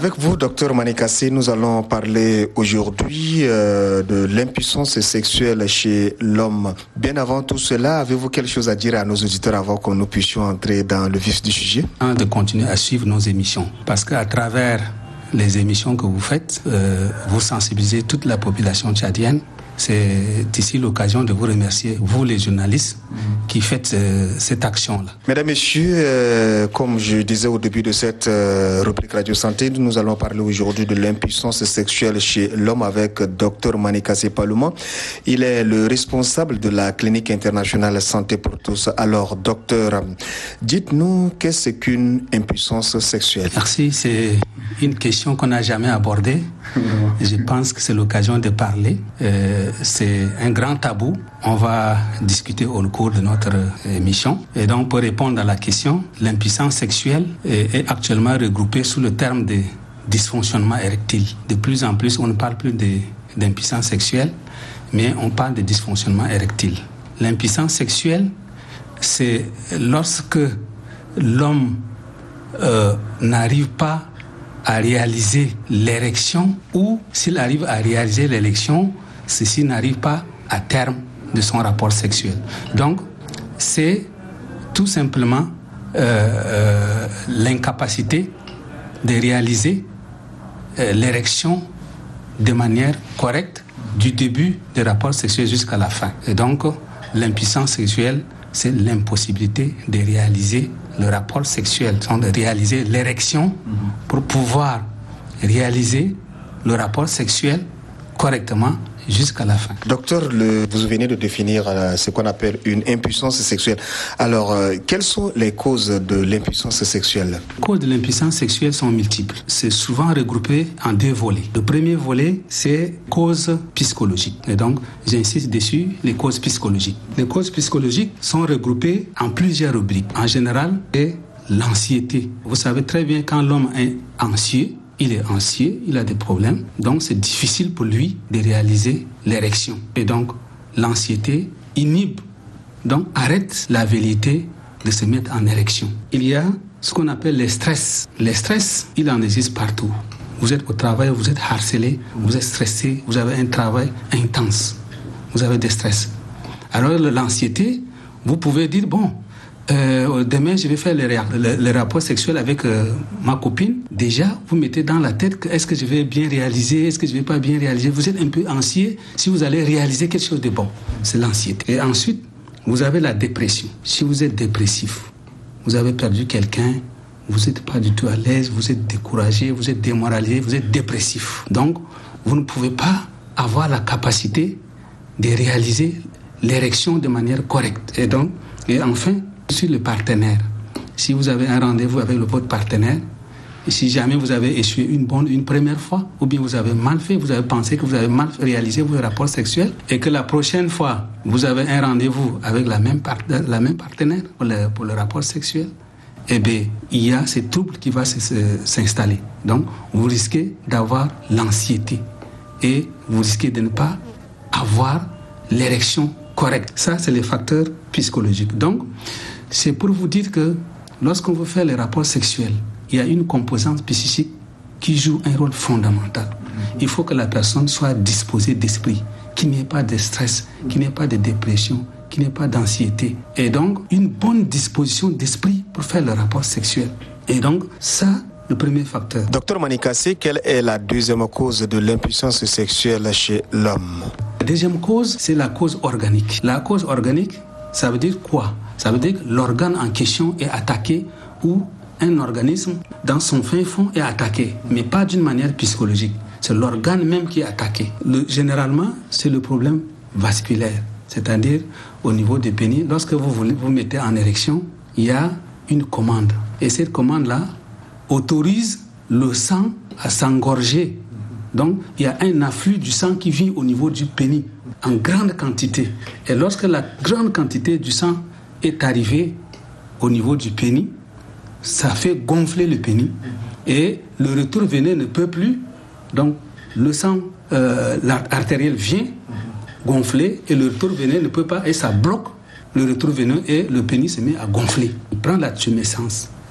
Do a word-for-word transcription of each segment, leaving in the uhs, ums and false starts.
Avec vous, docteur Manikassé, nous allons parler aujourd'hui euh, de l'impuissance sexuelle chez l'homme. Bien avant tout cela, avez-vous quelque chose à dire à nos auditeurs avant que nous puissions entrer dans le vif du sujet? De continuer à suivre nos émissions, parce qu'à travers les émissions que vous faites, euh, vous sensibilisez toute la population tchadienne. C'est ici l'occasion de vous remercier, vous les journalistes, qui faites euh, cette action-là. Mesdames, Messieurs, euh, comme je disais au début de cette euh, rubrique Radio Santé, nous allons parler aujourd'hui de l'impuissance sexuelle chez l'homme avec docteur Manikassé Palouma. Il est le responsable de la clinique internationale Santé pour tous. Alors, docteur, dites-nous qu'est-ce qu'une impuissance sexuelle? Merci, c'est une question qu'on n'a jamais abordée. Je pense que c'est l'occasion de parler. Euh, c'est un grand tabou. On va discuter au cours de notre émission. Et donc, pour répondre à la question, l'impuissance sexuelle est, est actuellement regroupée sous le terme de dysfonctionnement érectile. De plus en plus, on ne parle plus de, d'impuissance sexuelle, mais on parle de dysfonctionnement érectile. L'impuissance sexuelle, c'est lorsque l'homme euh, n'arrive pas à réaliser l'érection, ou s'il arrive à réaliser l'érection, ceci n'arrive pas à terme de son rapport sexuel. Donc, c'est tout simplement euh, euh, l'incapacité de réaliser euh, l'érection de manière correcte du début du rapport sexuel jusqu'à la fin. Et donc, l'impuissance sexuelle, c'est l'impossibilité de réaliser le rapport sexuel, de réaliser l'érection pour pouvoir réaliser le rapport sexuel correctement jusqu'à la fin. Docteur, le, vous venez de définir euh, ce qu'on appelle une impuissance sexuelle. Alors, euh, quelles sont les causes de l'impuissance sexuelle? Les causes de l'impuissance sexuelle sont multiples. C'est souvent regroupé en deux volets. Le premier volet, c'est causes psychologiques. Et donc, j'insiste dessus, les causes psychologiques. Les causes psychologiques sont regroupées en plusieurs rubriques. En général, c'est l'anxiété. Vous savez très bien, quand l'homme est anxieux, il est anxieux, il a des problèmes, donc c'est difficile pour lui de réaliser l'érection. Et donc, l'anxiété inhibe, donc arrête la velléité de se mettre en érection. Il y a ce qu'on appelle les stress. Les stress, il en existe partout. Vous êtes au travail, vous êtes harcelé, vous êtes stressé, vous avez un travail intense, vous avez des stress. Alors, l'anxiété, vous pouvez dire, bon, Euh, demain, je vais faire les, les, les rapports sexuels avec euh, ma copine. Déjà, vous mettez dans la tête que est-ce que je vais bien réaliser, est-ce que je vais pas bien réaliser. Vous êtes un peu anxieux si vous allez réaliser quelque chose de bon. C'est l'anxiété. Et ensuite, vous avez la dépression. Si vous êtes dépressif, vous avez perdu quelqu'un, vous n'êtes pas du tout à l'aise, vous êtes découragé, vous êtes démoralisé, vous êtes dépressif. Donc, vous ne pouvez pas avoir la capacité de réaliser l'érection de manière correcte. Et donc, et enfin, sur le partenaire. Si vous avez un rendez-vous avec votre partenaire, et si jamais vous avez échoué une bonne, une première fois, ou bien vous avez mal fait, vous avez pensé que vous avez mal réalisé vos rapports sexuels, et que la prochaine fois, vous avez un rendez-vous avec la même, part, la même partenaire pour le, pour le rapport sexuel, eh bien, il y a ce trouble qui va se, se, s'installer. Donc, vous risquez d'avoir l'anxiété, et vous risquez de ne pas avoir l'érection correcte. Ça, c'est les facteurs psychologiques. Donc, c'est pour vous dire que lorsqu'on veut faire les rapports sexuels, il y a une composante psychique qui joue un rôle fondamental. Il faut que la personne soit disposée d'esprit, qu'il n'y ait pas de stress, qu'il n'y ait pas de dépression, qu'il n'y ait pas d'anxiété. Et donc, une bonne disposition d'esprit pour faire le rapport sexuel. Et donc, ça, le premier facteur. Docteur Manikassé, quelle est la deuxième cause de l'impuissance sexuelle chez l'homme? La deuxième cause, c'est la cause organique. La cause organique, ça veut dire quoi? Ça veut dire que l'organe en question est attaqué ou un organisme dans son fin fond est attaqué, mais pas d'une manière psychologique. C'est l'organe même qui est attaqué. Le, généralement, c'est le problème vasculaire, c'est-à-dire au niveau du pénis. Lorsque vous voulez vous mettez en érection, il y a une commande. Et cette commande-là autorise le sang à s'engorger. Donc, il y a un afflux du sang qui vient au niveau du pénis en grande quantité. Et lorsque la grande quantité du sang est arrivée au niveau du pénis, ça fait gonfler le pénis. Et le retour veineux ne peut plus. Donc, le sang euh, artériel vient gonfler et le retour veineux ne peut pas. Et ça bloque le retour veineux et le pénis se met à gonfler. Il prend la tumescence.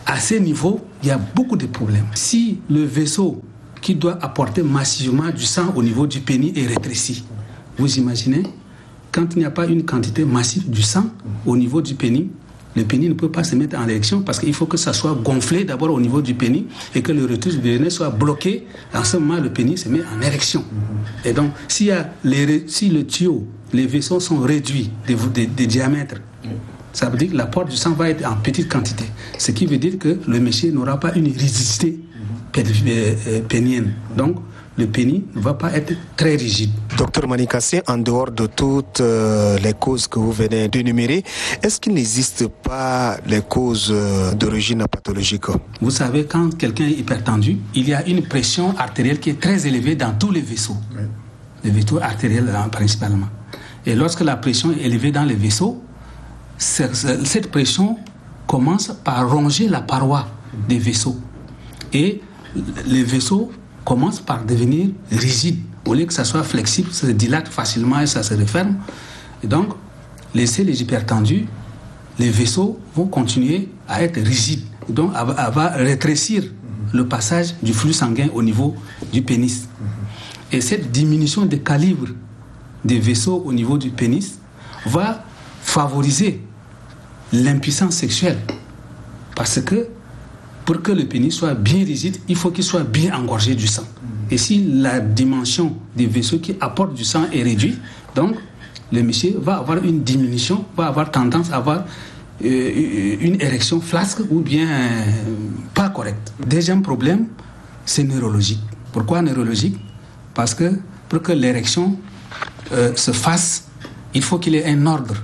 à ce niveau, il y a beaucoup de problèmes. Si le vaisseau qui doit apporter massivement du sang au niveau du pénis est rétréci, vous imaginez, quand il n'y a pas une quantité massive du sang au niveau du pénis, le pénis ne peut pas se mettre en érection parce qu'il faut que ça soit gonflé d'abord au niveau du pénis et que le retour du pénis soit bloqué. En ce moment, le pénis se met en érection. Et donc, s'il y a les, si le tuyau, les vaisseaux sont réduits de, de, de diamètre, ça veut dire que l'apport du sang va être en petite quantité. Ce qui veut dire que le monsieur n'aura pas une rigidité pénienne. Donc, le pénis ne va pas être très rigide. Docteur Manikassé, en dehors de toutes euh, les causes que vous venez d'énumérer, est-ce qu'il n'existe pas les causes euh, d'origine pathologique? Vous savez, quand quelqu'un est hypertendu, il y a une pression artérielle qui est très élevée dans tous les vaisseaux. Oui. Les vaisseaux artériels principalement. Et lorsque la pression est élevée dans les vaisseaux, cette pression commence par ronger la paroi des vaisseaux. Et les vaisseaux commence par devenir rigide. Au lieu que ça soit flexible, ça se dilate facilement et ça se referme. Et donc, laisser les hypertendus, les vaisseaux vont continuer à être rigides. Et donc, elle va rétrécir le passage du flux sanguin au niveau du pénis. Et cette diminution de calibre des vaisseaux au niveau du pénis va favoriser l'impuissance sexuelle. Parce que pour que le pénis soit bien rigide, il faut qu'il soit bien engorgé du sang. Et si la dimension des vaisseaux qui apportent du sang est réduite, donc le monsieur va avoir une diminution, va avoir tendance à avoir euh, une érection flasque ou bien euh, pas correcte. Deuxième problème, c'est neurologique. Pourquoi neurologique? Parce que pour que l'érection euh, se fasse, il faut qu'il y ait un ordre.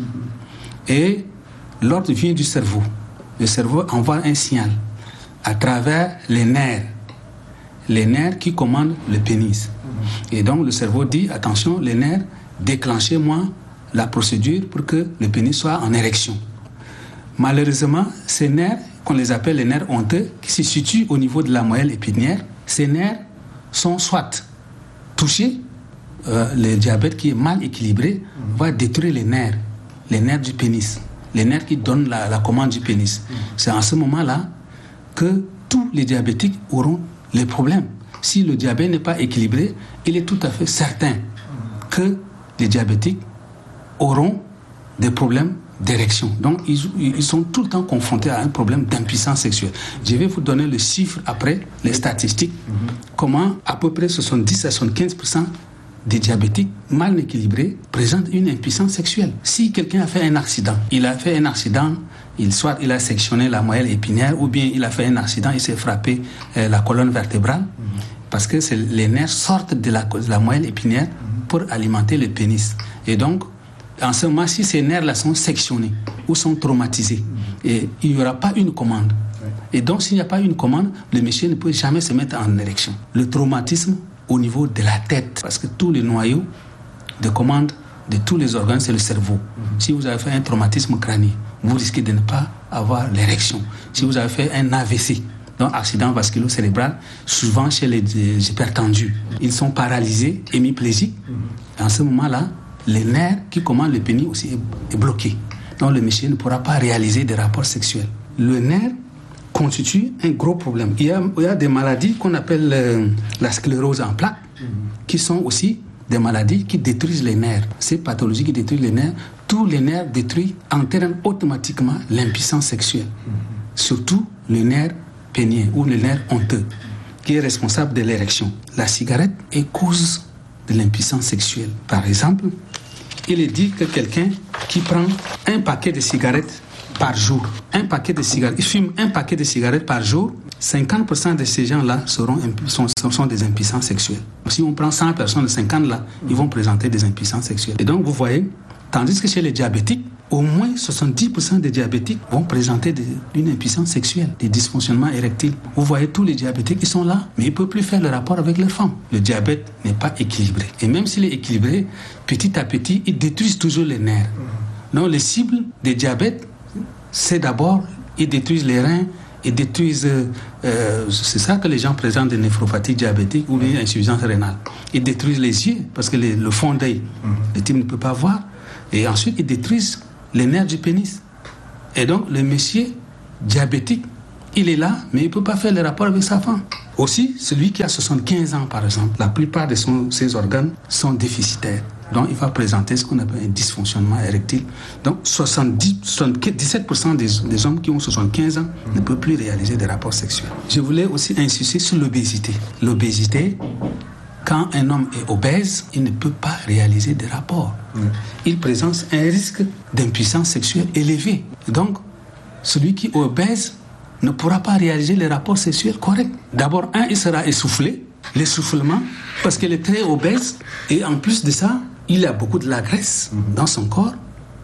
Et l'ordre vient du cerveau. Le cerveau envoie un signal à travers les nerfs, les nerfs qui commandent le pénis. Et donc le cerveau dit, attention, les nerfs, déclenchez-moi la procédure pour que le pénis soit en érection. Malheureusement, ces nerfs, qu'on les appelle les nerfs honteux, qui se situent au niveau de la moelle épinière, ces nerfs sont soit touchés, euh, le diabète qui est mal équilibré va détruire les nerfs, les nerfs du pénis, les nerfs qui donnent la, la commande du pénis. C'est en ce moment-là que tous les diabétiques auront les problèmes. Si le diabète n'est pas équilibré, il est tout à fait certain que les diabétiques auront des problèmes d'érection. Donc, ils, ils sont tout le temps confrontés à un problème d'impuissance sexuelle. Je vais vous donner le chiffre après, les statistiques, mm-hmm. comment à peu près soixante-dix à soixante-quinze pour cent des diabétiques mal équilibrés présentent une impuissance sexuelle. Si quelqu'un a fait un accident, il a fait un accident, il, soit il a sectionné la moelle épinière, ou bien il a fait un accident, il s'est frappé euh, la colonne vertébrale, mm-hmm. parce que c'est, les nerfs sortent de la, de la moelle épinière mm-hmm. pour alimenter le pénis. Et donc, en ce moment, si ces nerfs-là sont sectionnés ou sont traumatisés, mm-hmm. et il n'y aura pas une commande. Ouais. Et donc, s'il n'y a pas une commande, le monsieur ne peut jamais se mettre en érection. Le traumatisme au niveau de la tête, parce que tous les noyaux de commande de tous les organes, c'est le cerveau. Mm-hmm. Si vous avez fait un traumatisme crânien, vous risquez de ne pas avoir l'érection. Si vous avez fait un A V C, donc accident vasculo-cérébral, souvent chez les, les hypertendus, mm-hmm. ils sont paralysés, hémiplégiques. Mm-hmm. En ce moment-là, les nerfs qui commandent le pénis aussi est, est bloqué. Donc le monsieur ne pourra pas réaliser des rapports sexuels. Le nerf constitue un gros problème. Il y a, il y a des maladies qu'on appelle euh, la sclérose en plaques, mmh. qui sont aussi des maladies qui détruisent les nerfs. Ces pathologies qui détruisent les nerfs, tous les nerfs détruits entraînent automatiquement l'impuissance sexuelle. Mmh. Surtout le nerf pénien ou le nerf honteux, qui est responsable de l'érection. La cigarette est cause de l'impuissance sexuelle. Par exemple, il est dit que quelqu'un qui prend un paquet de cigarettes par jour, un paquet de cigarettes, il fume un paquet de cigarettes par jour, cinquante pour cent de ces gens-là seront, sont, sont des impuissants sexuels. Si on prend cent personnes, de cinquante là, ils vont présenter des impuissances sexuelles. Et donc, vous voyez, tandis que chez les diabétiques, au moins soixante-dix pour cent des diabétiques vont présenter des, une impuissance sexuelle, des dysfonctionnements érectiles. Vous voyez, tous les diabétiques, ils sont là, mais ils ne peuvent plus faire le rapport avec leur femme. Le diabète n'est pas équilibré. Et même s'il est équilibré, petit à petit, il détruit toujours les nerfs. Donc, les cibles des diabètes, c'est d'abord, ils détruisent les reins, ils détruisent... Euh, c'est ça que les gens présentent des néphropathies diabétiques ou une insuffisance rénale. Ils détruisent les yeux, parce que les, le fond d'œil, mmh. le type ne peut pas voir. Et ensuite, ils détruisent les nerfs du pénis. Et donc, le monsieur diabétique il est là, mais il ne peut pas faire le rapport avec sa femme. Aussi, celui qui a soixante-quinze ans, par exemple, la plupart de son, ses organes sont déficitaires. Donc, il va présenter ce qu'on appelle un dysfonctionnement érectile. Donc, soixante-dix, soixante-dix-sept pour cent des, des hommes qui ont soixante-quinze ans ne peuvent plus réaliser des rapports sexuels. Je voulais aussi insister sur l'obésité. L'obésité, quand un homme est obèse, il ne peut pas réaliser des rapports. Mmh. Il présente un risque d'impuissance sexuelle élevé. Donc, celui qui est obèse ne pourra pas réaliser les rapports sexuels corrects. D'abord, un, il sera essoufflé, l'essoufflement, parce qu'il est très obèse, et en plus de ça, il a beaucoup de la graisse mmh. dans son corps,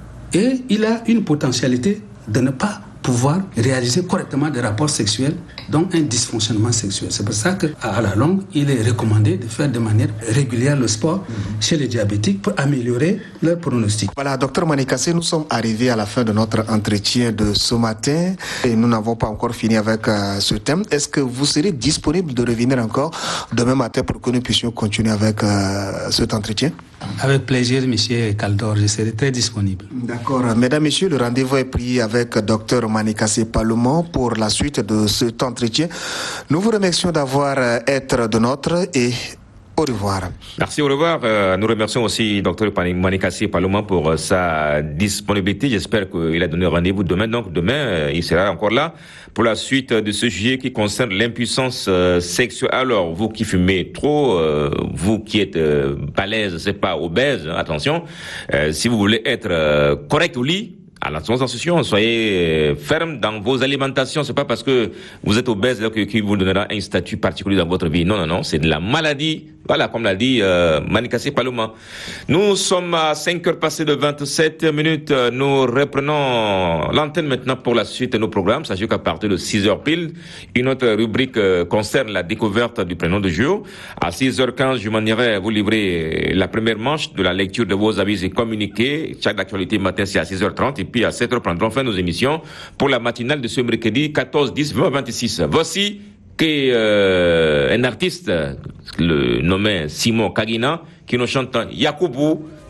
et il a une potentialité de ne pas pouvoir réaliser correctement des rapports sexuels, donc un dysfonctionnement sexuel. C'est pour ça qu'à la longue, il est recommandé de faire de manière régulière le sport mmh. chez les diabétiques pour améliorer leur pronostic. Voilà, docteur Manikassé, nous sommes arrivés à la fin de notre entretien de ce matin et nous n'avons pas encore fini avec euh, ce thème. Est-ce que vous serez disponible de revenir encore demain matin pour que nous puissions continuer avec euh, cet entretien? Avec plaisir, monsieur Kaldor, je serai très disponible. D'accord. Mesdames, messieurs, le rendez-vous est pris avec docteur Manikassé Palomo pour la suite de cet entretien. Nous vous remercions d'avoir été de notre et au revoir. Merci, au revoir. Euh, nous remercions aussi docteur Manikassé Palomo pour euh, sa disponibilité. J'espère qu'il a donné rendez-vous demain. Donc demain, euh, il sera encore là pour la suite de ce sujet qui concerne l'impuissance euh, sexuelle. Alors, vous qui fumez trop, euh, vous qui êtes euh, balèze, c'est pas obèse, hein, attention. Euh, si vous voulez être euh, correct au lit, à la transition, soyez ferme dans vos alimentations. C'est pas parce que vous êtes obèse que qui vous donnera un statut particulier dans votre vie. Non, non, non, c'est de la maladie. Voilà, comme l'a dit euh, Manikassé Palomo. Nous sommes à cinq heures passées de vingt-sept minutes. Nous reprenons l'antenne maintenant pour la suite de nos programmes. Sachez qu'à partir de six heures pile, une autre rubrique euh, concerne la découverte du prénom de jour. À six heures quinze, je m'en irai vous livrer la première manche de la lecture de vos avis et communiqués. Chaque actualité matin, c'est à six heures trente. Et puis à sept heures, prendrons fin nos émissions pour la matinale de ce mercredi quatorze dix vingt vingt-six. Voici que euh, un artiste, le nommé Simon Kagina, qui nous chante Yakubu